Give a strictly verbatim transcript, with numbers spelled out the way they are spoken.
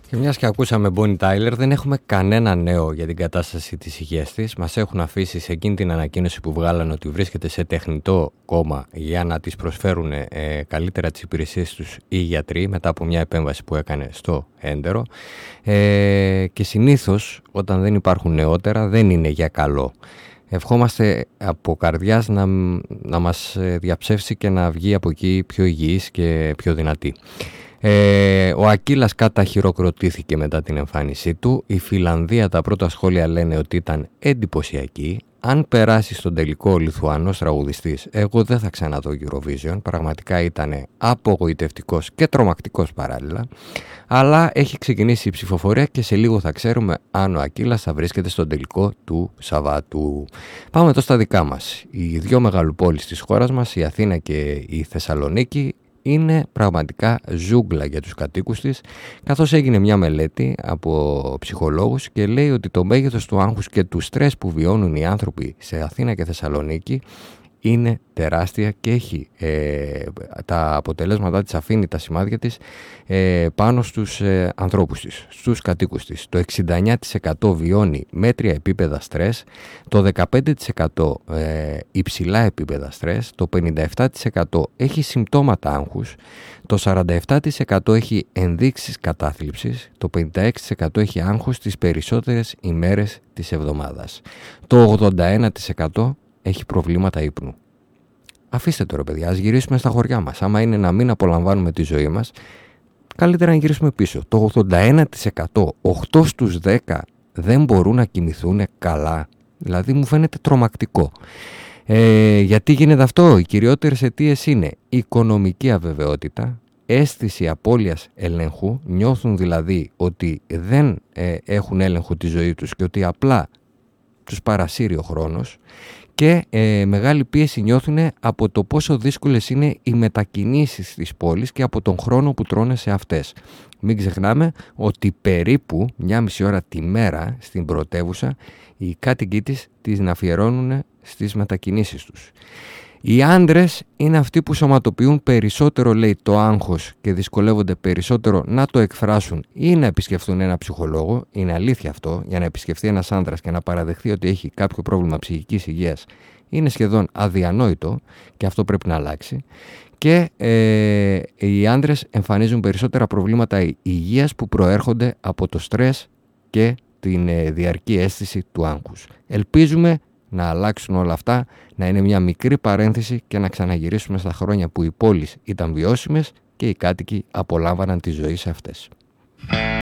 Και μιας και ακούσαμε Bonnie Tyler, δεν έχουμε κανένα νέο για την κατάσταση της υγείας της. Μας έχουν αφήσει σε εκείνη την ανακοίνωση που βγάλανε ότι βρίσκεται σε τεχνητό κόμμα για να της προσφέρουν ε, καλύτερα τις υπηρεσίες τους οι γιατροί μετά από μια επέμβαση που έκανε στο έντερο. Ε, και συνήθως όταν δεν υπάρχουν νεότερα δεν είναι για καλό. Ευχόμαστε από καρδιάς να, να μας διαψεύσει και να βγει από εκεί πιο υγιής και πιο δυνατή. Ε, ο Ακύλας καταχειροκροτήθηκε μετά την εμφάνισή του. Η Φιλανδία, τα πρώτα σχόλια λένε ότι ήταν εντυπωσιακή. Αν περάσει στον τελικό ο Λιθουανός τραγουδιστής, εγώ δεν θα ξαναδώ Eurovision. Πραγματικά ήταν απογοητευτικός και τρομακτικός παράλληλα. Αλλά έχει ξεκινήσει η ψηφοφορία και σε λίγο θα ξέρουμε αν ο Ακύλας θα βρίσκεται στον τελικό του Σαββάτου. Πάμε τώρα στα δικά μας. Οι δύο μεγαλοπόλεις της χώρας μας, η Αθήνα και η Θεσσαλονίκη, είναι πραγματικά ζούγκλα για τους κατοίκους της, καθώς έγινε μια μελέτη από ψυχολόγους και λέει ότι το μέγεθος του άγχους και του στρες που βιώνουν οι άνθρωποι σε Αθήνα και Θεσσαλονίκη είναι τεράστια και έχει ε, τα αποτελέσματά της, αφήνει τα σημάδια της ε, πάνω στους ε, ανθρώπους της, στους κατοίκους της. Το εξήντα εννέα τοις εκατό βιώνει μέτρια επίπεδα στρες, το δεκαπέντε τοις εκατό ε, υψηλά επίπεδα στρες, το πενήντα επτά τοις εκατό έχει συμπτώματα άγχους, το σαράντα επτά τοις εκατό έχει ενδείξεις κατάθλιψης, το πενήντα έξι τοις εκατό έχει άγχος τις περισσότερες ημέρες της εβδομάδας, το ογδόντα ένα τοις εκατό έχει προβλήματα ύπνου. Αφήστε τώρα, παιδιά, ας γυρίσουμε στα χωριά μας. Άμα είναι να μην απολαμβάνουμε τη ζωή μας, καλύτερα να γυρίσουμε πίσω. Το ογδόντα ένα τοις εκατό, οκτώ στους δέκα δεν μπορούν να κοιμηθούν καλά. Δηλαδή μου φαίνεται τρομακτικό. Ε, γιατί γίνεται αυτό? Οι κυριότερες αιτίες είναι οικονομική αβεβαιότητα, αίσθηση απώλειας ελέγχου, νιώθουν δηλαδή ότι δεν ε, έχουν έλεγχο τη ζωή τους και ότι απλά τους παρασύρει ο χρόνος, και ε, μεγάλη πίεση νιώθουν από το πόσο δύσκολες είναι οι μετακινήσεις της πόλης και από τον χρόνο που τρώνε σε αυτές. Μην ξεχνάμε ότι περίπου μια μισή ώρα τη μέρα στην πρωτεύουσα οι κάτοικοι της τις αφιερώνουν στις μετακινήσεις τους. Οι άντρες είναι αυτοί που σωματοποιούν περισσότερο, λέει, το άγχος και δυσκολεύονται περισσότερο να το εκφράσουν ή να επισκεφθούν ένα ψυχολόγο. Είναι αλήθεια αυτό. Για να επισκεφθεί ένας άντρας και να παραδεχθεί ότι έχει κάποιο πρόβλημα ψυχικής υγείας είναι σχεδόν αδιανόητο και αυτό πρέπει να αλλάξει. Και ε, οι άντρες εμφανίζουν περισσότερα προβλήματα υγείας που προέρχονται από το στρες και την ε, διαρκή αίσθηση του άγχους. Ελπίζουμε να αλλάξουν όλα αυτά, να είναι μια μικρή παρένθεση και να ξαναγυρίσουμε στα χρόνια που οι πόλεις ήταν βιώσιμες και οι κάτοικοι απολάμβαναν τη ζωή σε αυτές.